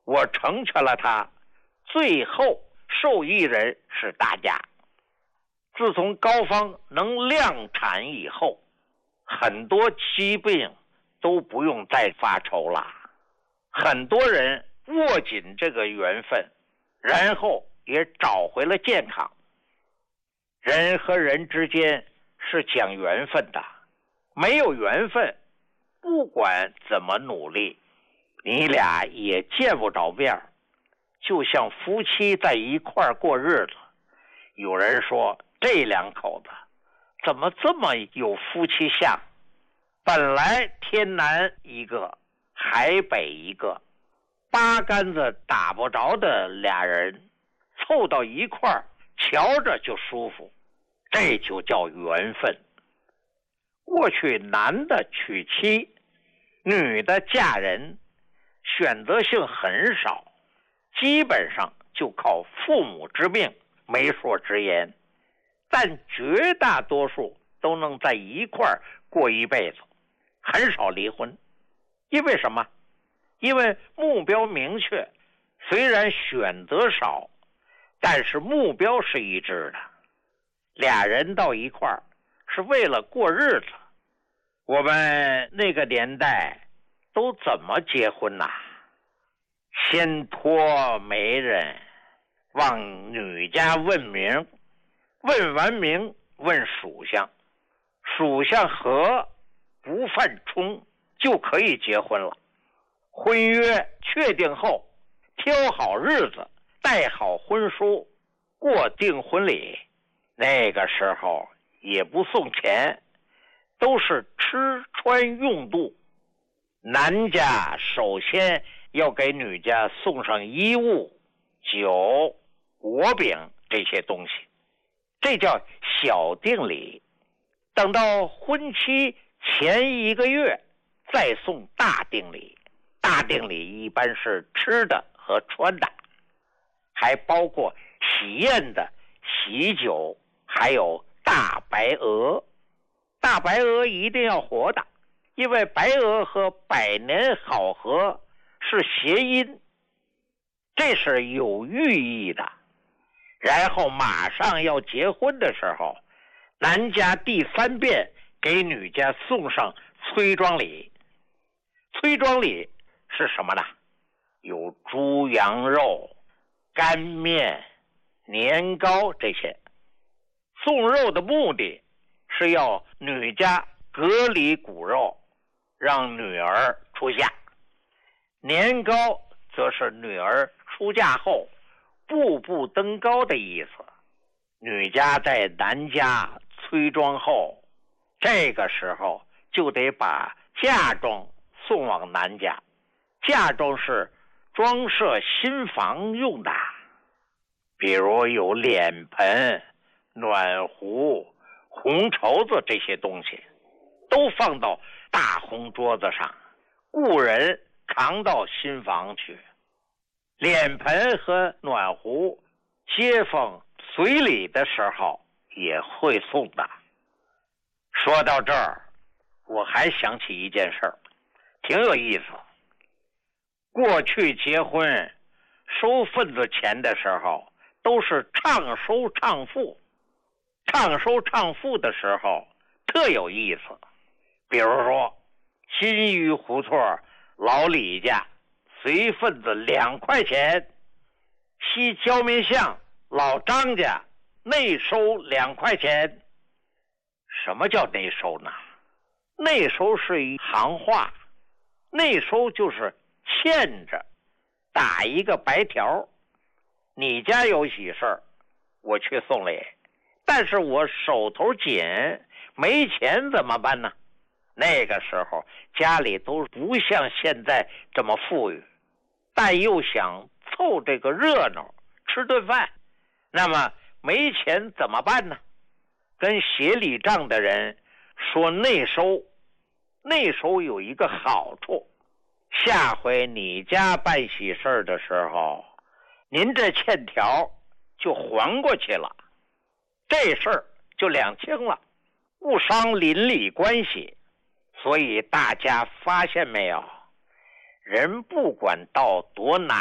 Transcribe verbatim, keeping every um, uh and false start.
我成全了他，最后受益人是大家。自从高方能量产以后，很多疾病都不用再发愁了。很多人握紧这个缘分，然后也找回了健康。人和人之间是讲缘分的，没有缘分，不管怎么努力，你俩也见不着面。就像夫妻在一块儿过日子，有人说这两口子怎么这么有夫妻相？本来天南一个海北一个，八竿子打不着的俩人凑到一块儿，瞧着就舒服，这就叫缘分。过去男的娶妻，女的嫁人，选择性很少，基本上就靠父母之命、媒妁之言，但绝大多数都能在一块儿过一辈子，很少离婚。因为什么？因为目标明确，虽然选择少，但是目标是一致的。俩人到一块儿是为了过日子。我们那个年代都怎么结婚呐？先托媒人往女家问名，问完名问属相，属相合不犯冲就可以结婚了。婚约确定后，挑好日子，带好婚书，过订婚礼。那个时候也不送钱，都是吃穿用度。男家首先要给女家送上衣物、酒、果饼这些东西，这叫小定礼。等到婚期前一个月再送大定礼。大定礼一般是吃的和穿的，还包括喜宴的喜酒，还有大白鹅。大白鹅一定要活的，因为白鹅和百年好合是谐音，这是有寓意的。然后马上要结婚的时候，男家第三遍给女家送上催妆礼。催妆礼是什么呢？有猪羊肉、干面、年糕这些。送肉的目的是要女家隔离骨肉，让女儿出嫁。年糕则是女儿出嫁后步步登高的意思。女家在男家催妆后，这个时候就得把嫁妆送往男家。嫁妆是装饰新房用的，比如有脸盆、暖壶、红绸子这些东西，都放到大红桌子上，雇人扛到新房去。脸盆和暖壶，街坊随礼的时候也会送的。说到这儿，我还想起一件事儿，挺有意思。过去结婚收份子钱的时候，都是唱收唱付。唱收唱付的时候特有意思。比如说金鱼胡同老李家随份子两块钱，西焦民巷老张家内收两块钱。什么叫内收呢？内收是一行话，内收就是欠着，打一个白条。你家有喜事儿，我去送礼，但是我手头紧，没钱怎么办呢？那个时候家里都不像现在这么富裕，但又想凑这个热闹，吃顿饭，那么没钱怎么办呢？跟协理账的人说内收。内收有一个好处，下回你家办喜事的时候，您这欠条就还过去了，这事儿就两清了，不伤邻里关系。所以大家发现没有，人不管到多难